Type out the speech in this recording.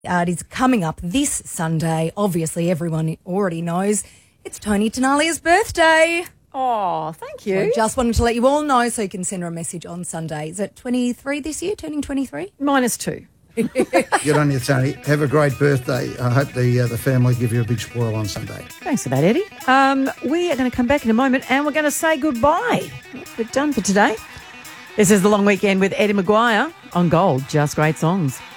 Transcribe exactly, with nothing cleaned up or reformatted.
Uh, it is coming up this Sunday. Obviously, everyone already knows it's Tony Tenalia's birthday. Oh, thank you. So just wanted to let you all know so you can send her a message on Sunday. Is it twenty-three this year, turning twenty-three? Minus two. Good on you, Tony. Have a great birthday. I hope the uh, the family give you a big spoil on Sunday. Thanks for that, Eddie. Um, we are going to come back in a moment and we're going to say goodbye. We're done for today. This is The Long Weekend with Eddie Maguire on Gold. Just great songs.